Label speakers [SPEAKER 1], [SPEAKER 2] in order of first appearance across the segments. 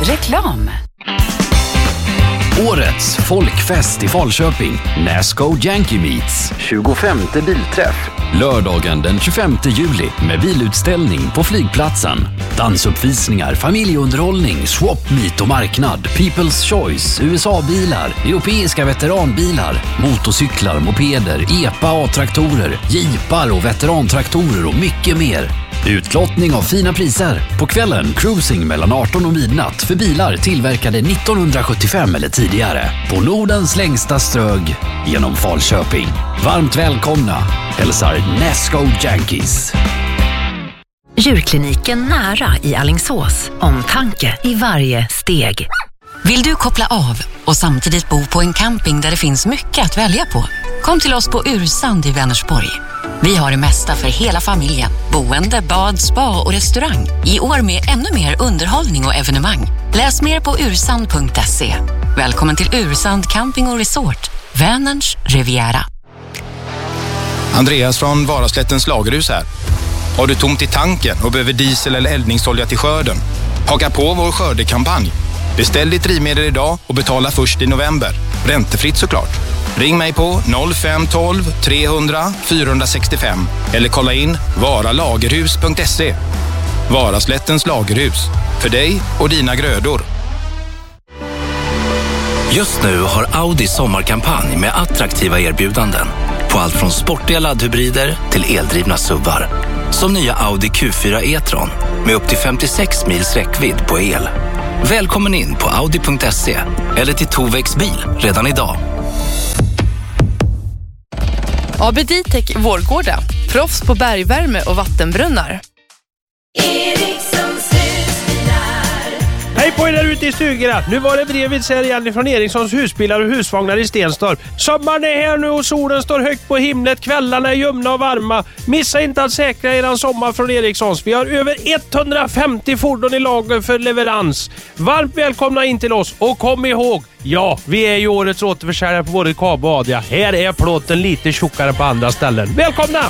[SPEAKER 1] Reklam.
[SPEAKER 2] Årets folkfest i Falköping. Nasco Yankee Meets. 25:e bilträff. Lördagen den 25 juli med bilutställning på flygplatsen. Dansuppvisningar, familjeunderhållning, swap meet och marknad. People's Choice, USA-bilar, europeiska veteranbilar, motorcyklar, mopeder, EPA A-traktorer, jeepar och veterantraktorer och mycket mer. Utlottning av fina priser. På kvällen cruising mellan 18 och midnatt för bilar tillverkade 1975 eller tidigare. På Nordens längsta strög genom Falköping. Varmt välkomna. Hälsar Nasco Yankees.
[SPEAKER 1] Djurkliniken nära i Alingsås. Omtanke i varje steg.
[SPEAKER 3] Vill du koppla av och samtidigt bo på en camping där det finns mycket att välja på? Kom till oss på Ursand i Vänersborg. Vi har det mesta för hela familjen. Boende, bad, spa och restaurang. I år med ännu mer underhållning och evenemang. Läs mer på ursand.se. Välkommen till Ursand Camping och Resort. Vänerns Riviera.
[SPEAKER 4] Andreas från Varaslättens lagerhus här. Har du tomt i tanken och behöver diesel eller eldningsolja till skörden? Haka på vår skördekampanj. Beställ ditt drivmedel idag och betala först i november. Räntefritt såklart. Ring mig på 0512 300 465 eller kolla in varalagerhus.se. Varaslättens lagerhus. För dig och dina grödor.
[SPEAKER 5] Just nu har Audi sommarkampanj med attraktiva erbjudanden på allt från sportiga laddhybrider till eldrivna SUVar. Som nya Audi Q4 e-tron med upp till 56 mils räckvidd på el. Välkommen in på audi.se eller till Tovex bil redan idag.
[SPEAKER 6] AB Ditec Vårgårda. Proffs på bergvärme och vattenbrunnar.
[SPEAKER 7] Hej på er där ute i stugorna. Nu var det brevet här igen från Erikssons husbilar och husvagnar i Stenstorp. Sommaren är här nu och solen står högt på himlet. Kvällarna är ljumna och varma. Missa inte att säkra eran sommar från Erikssons. Vi har över 150 fordon i lager för leverans. Varmt välkomna in till oss och kom ihåg, ja, vi är ju årets återförsäljare på både Kab och Adia. Här är plåten lite tjockare på andra ställen. Välkomna!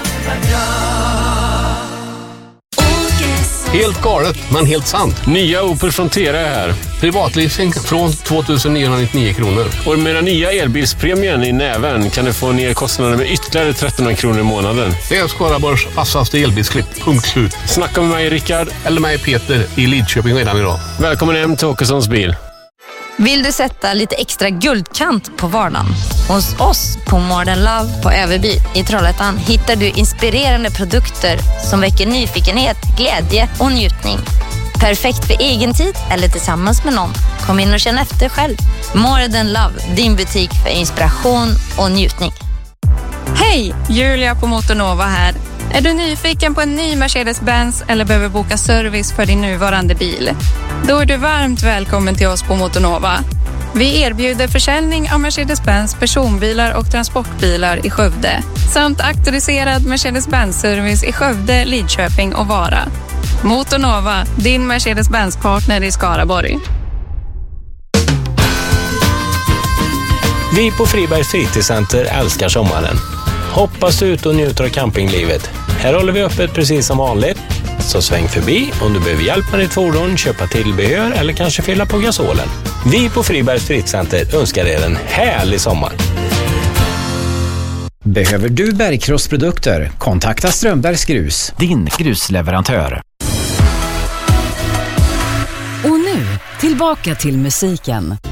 [SPEAKER 8] Helt galet, men helt sant.
[SPEAKER 9] Nya Opel Frontera är här.
[SPEAKER 8] Privatleasing från 2999 kronor.
[SPEAKER 9] Och med den nya elbilspremien i näven kan du få ner kostnaden med ytterligare 1300 kronor i månaden.
[SPEAKER 8] Det är Skaraborgs vassaste elbilsklipp. Punkt slut.
[SPEAKER 9] Snacka med mig, Rickard.
[SPEAKER 8] Eller mig, Peter, i Lidköping redan idag.
[SPEAKER 9] Välkommen hem till Åkessons bil.
[SPEAKER 10] Vill du sätta lite extra guldkant på vardagen? Hos oss på Modern Love på Överby i Trollhättan hittar du inspirerande produkter som väcker nyfikenhet, glädje och njutning. Perfekt för egen tid eller tillsammans med någon. Kom in och känn efter själv. Modern Love, din butik för inspiration och njutning.
[SPEAKER 11] Hej, Julia på Motornova här. Är du nyfiken på en ny Mercedes-Benz eller behöver boka service för din nuvarande bil? Då är du varmt välkommen till oss på Motornova. Vi erbjuder försäljning av Mercedes-Benz personbilar och transportbilar i Skövde samt auktoriserad Mercedes-Benz-service i Skövde, Lidköping och Vara. Motornova, din Mercedes-Benz-partner i Skaraborg.
[SPEAKER 12] Vi på Fribergs fritidscenter älskar sommaren. Hoppas ut och njuter av campinglivet. Här håller vi öppet precis som vanligt. Så sväng förbi om du behöver hjälp med ditt fordon, köpa tillbehör eller kanske fylla på gasolen. Vi på Fribergs fritidscenter önskar er en härlig sommar.
[SPEAKER 13] Behöver du bergkrossprodukter? Kontakta Strömbergs Grus, din grusleverantör.
[SPEAKER 1] Och nu, tillbaka till musiken.